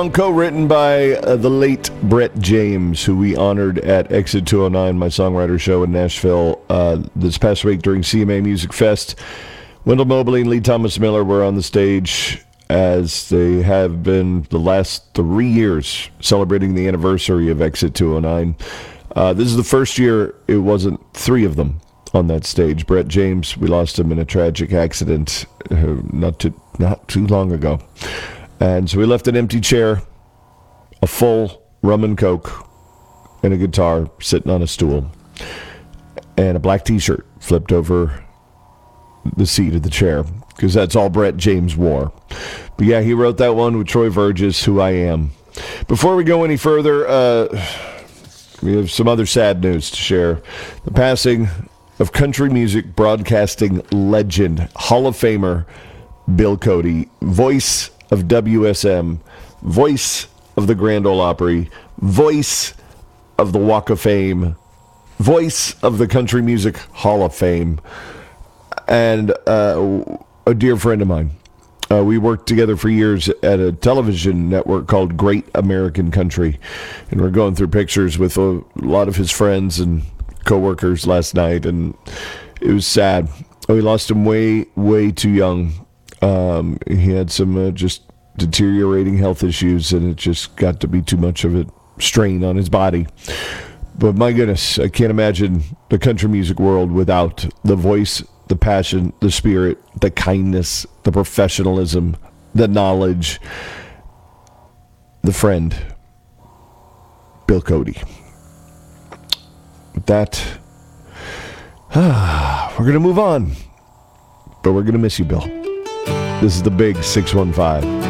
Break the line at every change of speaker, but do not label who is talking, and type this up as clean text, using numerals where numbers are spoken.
Co-written by the late Brett James, who we honored at Exit 209, my songwriter show in Nashville, this past week during CMA Music Fest. Wendell Mobley and Lee Thomas Miller were on the stage, as they have been the last 3 years, celebrating the anniversary of Exit 209. This is the first year it wasn't three of them on that stage. Brett James, we lost him in a tragic accident not too long ago. And so we left an empty chair, a full rum and coke, and a guitar sitting on a stool, and a black T-shirt flipped over the seat of the chair, because that's all Brett James wore. But yeah, he wrote that one with Troy Verges, Who I Am. Before we go any further, we have some other sad news to share. The passing of country music broadcasting legend, Hall of Famer Bill Cody, voice of WSM, voice of the Grand Ole Opry, voice of the Walk of Fame, voice of the Country Music Hall of Fame, and a dear friend of mine. We worked together for years at a television network called Great American Country, and we're going through pictures with a lot of his friends and coworkers last night, and it was sad. We lost him way, way too young. He had some just deteriorating health issues, and it just got to be too much of a strain on his body. But my goodness, I can't imagine the country music world without the voice, the passion, the spirit, the kindness, the professionalism, the knowledge, the friend, Bill Cody. With that, we're going to move on, but we're going to miss you, Bill. This is the Big 615.